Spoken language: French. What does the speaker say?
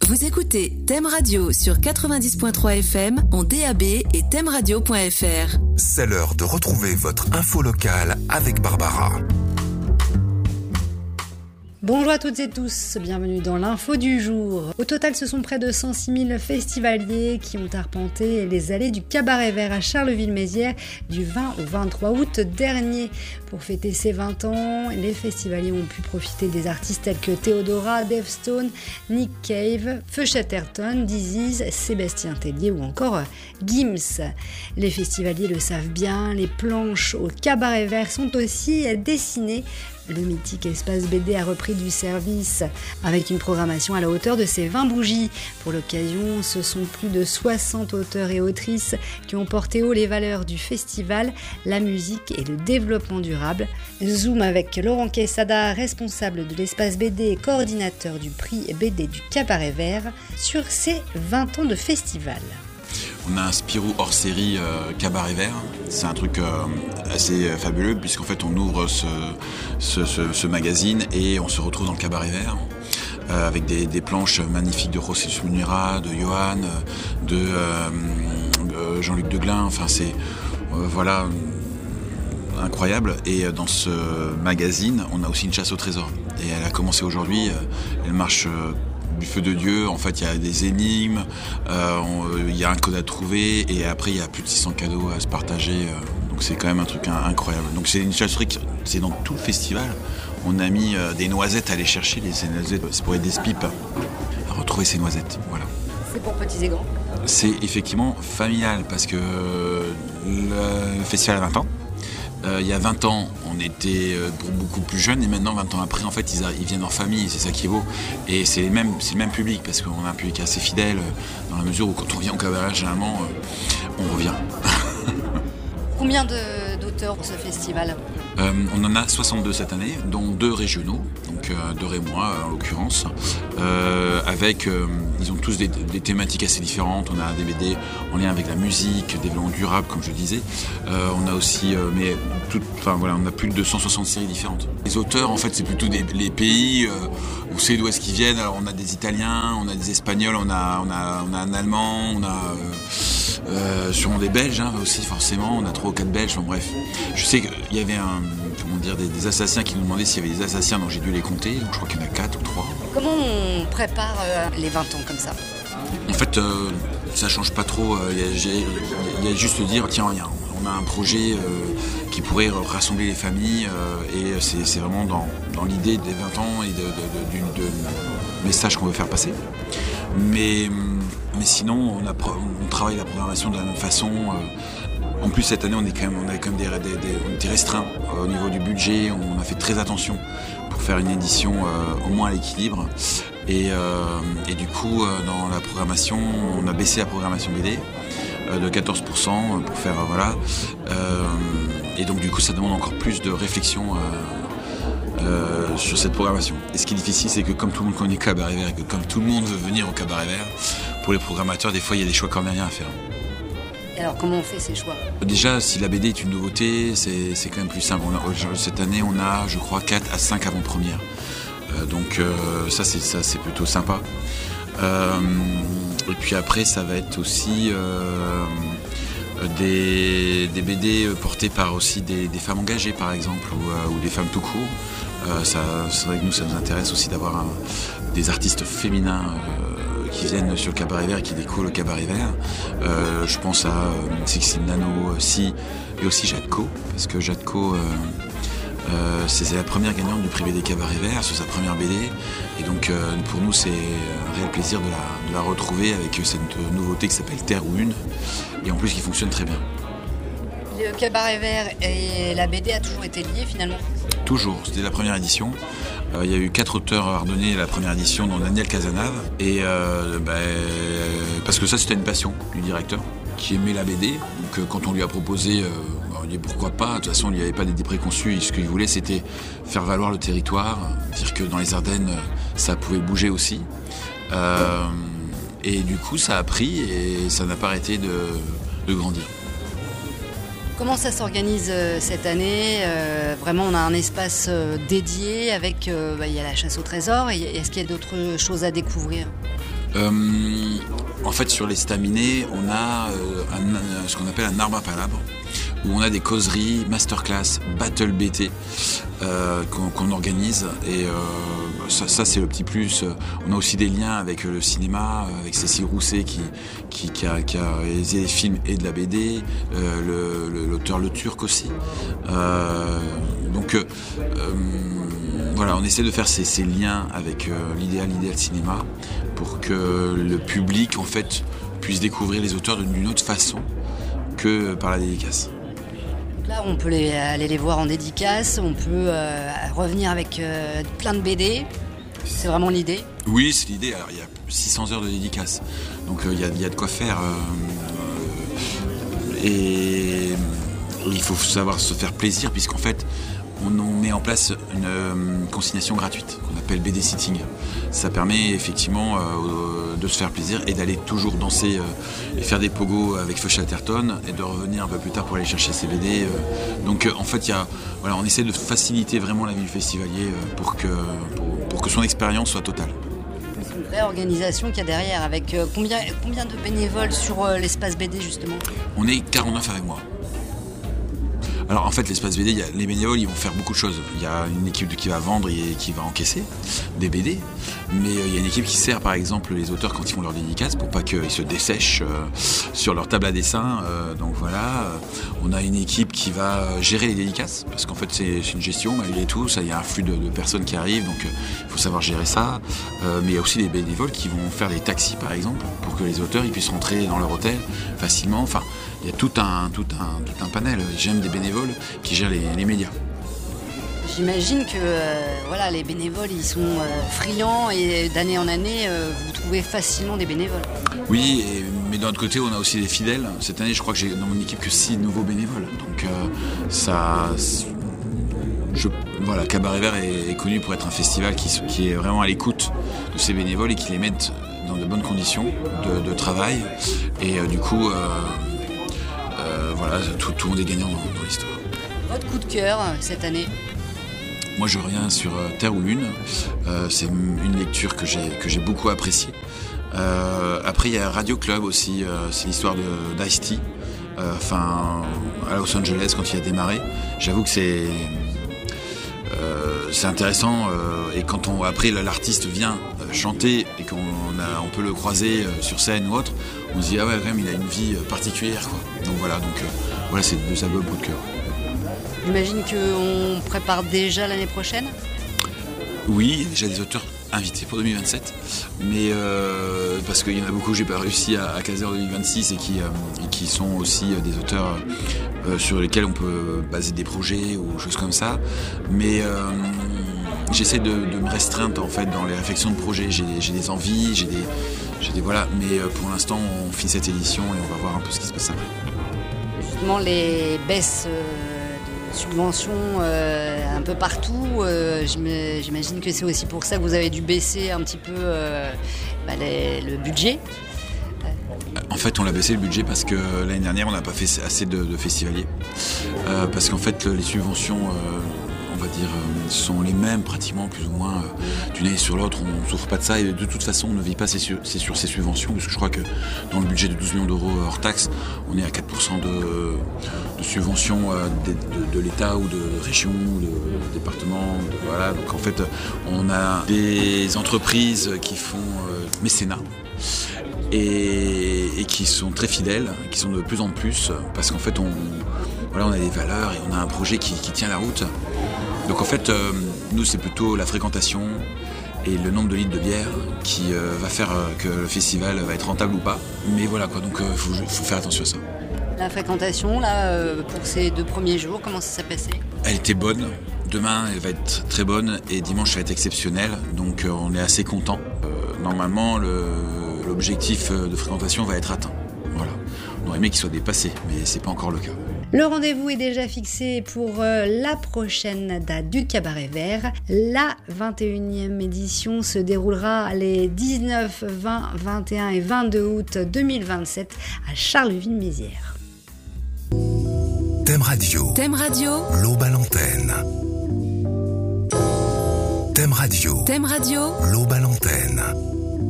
Vous écoutez Thème Radio sur 90.3 FM en DAB et thèmeradio.fr. C'est l'heure de retrouver votre info locale avec Barbara. Bonjour à toutes et tous, bienvenue dans l'info du jour. Au total, ce sont près de 106 000 festivaliers qui ont arpenté les allées du Cabaret Vert à Charleville-Mézières du 20 au 23 août dernier. Pour fêter ses 20 ans, les festivaliers ont pu profiter des artistes tels que Theodora, Dave Stone, Nick Cave, Feu Chatterton, Disease, Sébastien Tellier ou encore Gims. Les festivaliers le savent bien, les planches au Cabaret Vert sont aussi dessinées. Le mythique espace BD a repris du service avec une programmation à la hauteur de ses 20 bougies. Pour l'occasion, ce sont plus de 60 auteurs et autrices qui ont porté haut les valeurs du festival, la musique et le développement durable. Zoom avec Laurent Quesada, responsable de l'espace BD et coordinateur du prix BD du Cabaret Vert, sur ces 20 ans de festival. On a un Spirou hors série Cabaret Vert. C'est un truc assez fabuleux puisqu'en fait on ouvre ce magazine et on se retrouve dans le Cabaret Vert avec des planches magnifiques de José Munera, de Johan, de Jean-Luc Deglin. Enfin c'est incroyable. Et dans ce magazine on a aussi une chasse au trésor. Et elle a commencé aujourd'hui. Elle marche du feu de Dieu, en fait il y a des énigmes, il y a un code à trouver et après il y a plus de 600 cadeaux à se partager, donc c'est quand même un truc incroyable. Donc c'est une chasserie, c'est dans tout le festival, on a mis des noisettes à aller chercher, ces noisettes c'est pour aider ce pipe à retrouver ces noisettes, voilà. C'est pour petits et grands. C'est effectivement familial parce que le festival a 20 ans. Il y a 20 ans, on était beaucoup plus jeunes et maintenant 20 ans après, en fait, ils viennent en famille, c'est ça qui est beau. Et c'est le même public parce qu'on a un public assez fidèle dans la mesure où quand on vient au cabaret, généralement, on revient. Combien d'auteurs pour ce festival ? On en a 62 cette année, dont 2 régionaux, donc Dore et moi en l'occurrence, avec, ils ont tous des thématiques assez différentes. On a des BD en lien avec la musique, développement durable comme je disais. On a aussi, on a plus de 260 séries différentes. Les auteurs en fait c'est plutôt les pays, on sait d'où est-ce qu'ils viennent. Alors on a des Italiens, on a des Espagnols, on a un Allemand, on a sûrement des Belges aussi forcément, on a 3 ou 4 Belges, bref. Je sais qu'il y avait des Alsaciens qui nous demandaient s'il y avait des Alsaciens, donc j'ai dû les compter, donc je crois qu'il y en a 4 ou 3. Comment on prépare les 20 ans comme ça ? En fait, ça change pas trop, il y a juste dire, tiens, on a un projet qui pourrait rassembler les familles et c'est vraiment dans l'idée des 20 ans et du message qu'on veut faire passer. Mais sinon, on travaille la programmation de la même façon. En plus, cette année, on avait quand même on était restreint au niveau du budget. On a fait très attention pour faire une édition au moins à l'équilibre. Et du coup, dans la programmation, on a baissé la programmation BD de 14% pour faire et donc du coup, ça demande encore plus de réflexion sur cette programmation. Et ce qui est difficile, c'est que comme tout le monde connaît Cabaret Vert et que comme tout le monde veut venir au Cabaret Vert, pour les programmateurs, des fois, il y a des choix cornéliens à faire. Et alors, comment on fait ces choix ? Déjà, si la BD est une nouveauté, c'est quand même plus simple. Cette année, on a, je crois, 4 à 5 avant-premières. Donc ça, c'est plutôt sympa. Et puis après, ça va être aussi des BD portés par aussi des femmes engagées, par exemple, ou des femmes tout court. C'est vrai que nous, ça nous intéresse aussi d'avoir des artistes féminins qui viennent sur le Cabaret Vert et qui découvrent le Cabaret Vert. Je pense à Sixtine Nano, et aussi Jadko, parce que Jadko, c'est la première gagnante du prix BD Cabaret Vert sur sa première BD. Et donc pour nous, c'est un réel plaisir de la retrouver avec cette nouveauté qui s'appelle Terre ou Une, et en plus qui fonctionne très bien. Le Cabaret Vert et la BD a toujours été liés finalement ? Toujours, c'était la première édition. Il y a eu 4 auteurs ardennais la première édition, dont Daniel Cazenave. Et parce que ça, c'était une passion du directeur qui aimait la BD. Donc quand on lui a proposé, on dit pourquoi pas. De toute façon, il n'y avait pas d'idée préconçue. Ce qu'il voulait, c'était faire valoir le territoire, dire que dans les Ardennes, ça pouvait bouger aussi. Et du coup, ça a pris et ça n'a pas arrêté de grandir. Comment ça s'organise cette année ? Vraiment, on a un espace dédié avec, il y a la chasse au trésor. Et est-ce qu'il y a d'autres choses à découvrir ? En fait, sur les staminés, on a ce qu'on appelle un arbre à palabres, où on a des causeries, masterclass, battle BT qu'on organise. Et ça, c'est le petit plus. On a aussi des liens avec le cinéma, avec Cécile Rousset qui a réalisé des films et de la BD, l'auteur Le Turc aussi. Voilà, on essaie de faire ces liens avec l'idéal cinéma pour que le public en fait puisse découvrir les auteurs d'une autre façon que par la dédicace. Là, on peut aller les voir en dédicace, on peut revenir avec plein de BD. C'est vraiment l'idée? Oui, c'est l'idée. Alors, il y a 600 heures de dédicace, donc il y a de quoi faire. Et il faut savoir se faire plaisir, puisqu'en fait, on met en place une consignation gratuite qu'on appelle BD Sitting. Ça permet effectivement de se faire plaisir et d'aller toujours danser et faire des pogos avec Feu Chatterton et de revenir un peu plus tard pour aller chercher ses BD. Donc en fait, on essaie de faciliter vraiment la vie du festivalier pour que son expérience soit totale. C'est une vraie organisation qu'il y a derrière, avec combien de bénévoles sur l'espace BD justement? On est 49 avec moi. Alors en fait, l'espace BD, les bénévoles, ils vont faire beaucoup de choses. Il y a une équipe qui va vendre et qui va encaisser des BD, mais il y a une équipe qui sert par exemple les auteurs quand ils font leur dédicace pour pas qu'ils se dessèchent sur leur table à dessin. Donc voilà, on a une équipe qui va gérer les dédicaces, parce qu'en fait c'est une gestion malgré tout. Il y a un flux de personnes qui arrivent, donc il faut savoir gérer ça. Mais il y a aussi des bénévoles qui vont faire des taxis par exemple, pour que les auteurs ils puissent rentrer dans leur hôtel facilement. Enfin, il y a tout un panel. J'aime des bénévoles qui gèrent les médias. J'imagine que les bénévoles ils sont friands et d'année en année vous trouvez facilement des bénévoles. Oui, mais d'un autre côté on a aussi des fidèles. Cette année je crois que j'ai dans mon équipe que 6 nouveaux bénévoles. Donc Cabaret Vert est connu pour être un festival qui est vraiment à l'écoute de ses bénévoles et qui les met dans de bonnes conditions de travail. Et du coup tout le monde est gagnant dans l'histoire. Votre coup de cœur cette année? Moi je reviens sur Terre ou Lune. C'est une lecture que j'ai beaucoup appréciée. Après il y a Radio Club aussi, c'est l'histoire d'Ice-T. À Los Angeles quand il a démarré. J'avoue que c'est intéressant et quand après l'artiste vient chanter et qu'on peut le croiser sur scène ou autre, on se dit quand même il a une vie particulière quoi. Donc voilà, c'est de sa bonne coup de cœur. J'imagine qu'on prépare déjà l'année prochaine? Oui, il y a déjà des auteurs invités pour 2027, mais parce qu'il y en a beaucoup que j'ai pas réussi à caser en 2026 et qui sont aussi des auteurs sur lesquels on peut baser des projets ou choses comme ça. Mais j'essaie de me restreindre en fait dans les réflexions de projets. J'ai des envies, j'ai des mais pour l'instant on finit cette édition et on va voir un peu ce qui se passe après. Justement les baisses de subventions un peu partout, j'imagine que c'est aussi pour ça que vous avez dû baisser un petit peu le budget. En fait, on l'a baissé le budget parce que l'année dernière, on n'a pas fait assez de festivaliers. Parce qu'en fait, les subventions, on va dire, sont les mêmes pratiquement, plus ou moins, d'une année sur l'autre. On ne souffre pas de ça et de toute façon, on ne vit pas sur ces subventions. Parce que je crois que dans le budget de 12 millions d'euros hors taxes, on est à 4% de subventions de l'État ou de région ou de département. Voilà. Donc en fait, on a des entreprises qui font mécénat. Et qui sont très fidèles, qui sont de plus en plus, parce qu'en fait on a des valeurs et on a un projet qui tient la route. Donc en fait, nous c'est plutôt la fréquentation et le nombre de litres de bière qui va faire que le festival va être rentable ou pas. Mais voilà quoi, donc faut faire attention à ça. La fréquentation là, pour ces 2 premiers jours, comment ça s'est passé? Elle était bonne. Demain elle va être très bonne et dimanche ça va être exceptionnel. Donc on est assez content. Normalement l'objectif de fréquentation va être atteint. Voilà. On aurait aimé qu'il soit dépassé, mais c'est pas encore le cas. Le rendez-vous est déjà fixé pour la prochaine date du Cabaret Vert. La 21e édition se déroulera les 19, 20, 21 et 22 août 2027 à Charleville-Mézières. Thème Radio. Thème Radio. L'aube à l'antenne. Thème Radio. Thème Radio. L'aube à l'antenne.